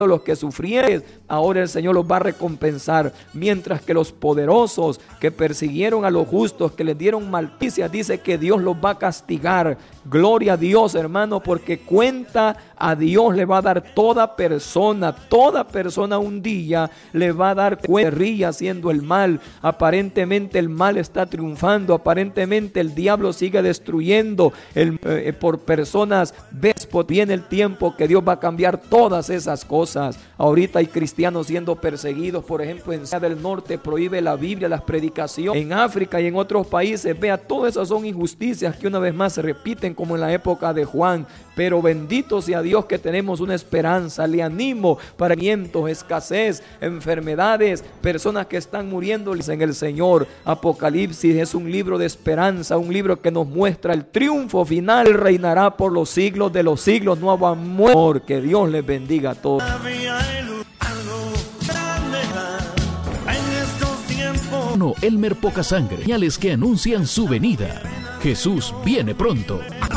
los que sufrieron, ahora el Señor los va a recompensar, mientras que los poderosos que persiguieron a los justos, que les dieron maldiciones, dice que Dios los va a castigar. Gloria a Dios, hermano, porque cuenta a Dios le va a dar toda persona un día le va a dar cuenta, ríe haciendo el mal. Aparentemente el mal está triunfando, aparentemente el diablo sigue destruyendo por personas déspotas. Viene el tiempo que Dios va a cambiar todas esas cosas. Ahorita hay cristianos siendo perseguidos, por ejemplo en Corea del Norte prohíbe la Biblia, las predicaciones. En África y en otros países, vea, todas esas son injusticias que una vez más se repiten como en la época de Juan. Pero bendito sea Dios que tenemos una esperanza. Le animo para escasez, enfermedades, personas que están muriendo en el Señor. Apocalipsis es un libro de esperanza, un libro que nos muestra el triunfo final. Él reinará por los siglos de los siglos, no habrá muerte. Que Dios les bendiga a todos. Elmer Pocasangre, señales que anuncian su venida. Jesús viene pronto.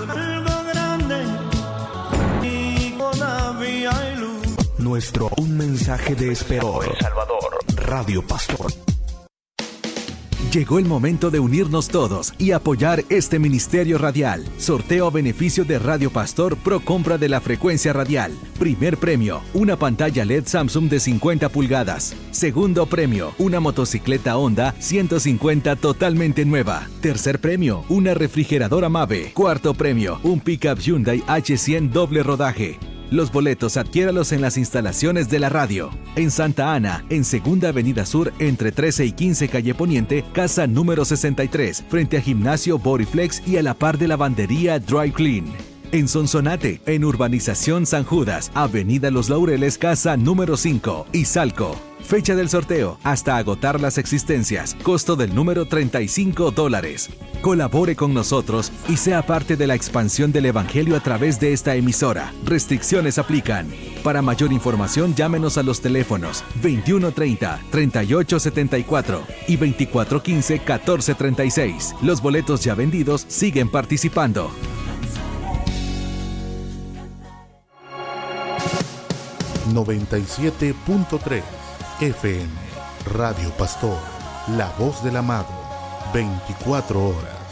Un mensaje de esperanza. Salvador. Radio Pastor. Llegó el momento de unirnos todos y apoyar este ministerio radial. Sorteo a beneficio de Radio Pastor Pro compra de la frecuencia radial. Primer premio, una pantalla LED Samsung de 50 pulgadas. Segundo premio, una motocicleta Honda 150 totalmente nueva. Tercer premio, una refrigeradora Mave. Cuarto premio, un pickup Hyundai H100 doble rodaje. Los boletos adquiéralos en las instalaciones de la radio. En Santa Ana, en Segunda Avenida Sur, entre 13 y 15 Calle Poniente, casa número 63, frente a Gimnasio Bodyflex y a la par de Lavandería Dry Clean. En Sonsonate, en Urbanización San Judas, Avenida Los Laureles, casa número 5, Izalco. Fecha del sorteo, hasta agotar las existencias. Costo del número $35. Colabore con nosotros y sea parte de la expansión del Evangelio a través de esta emisora. Restricciones aplican. Para mayor información, llámenos a los teléfonos 2130-3874 y 2415-1436. Los boletos ya vendidos siguen participando. ...97.3 FM, Radio Pastor, la voz del amado, 24 horas.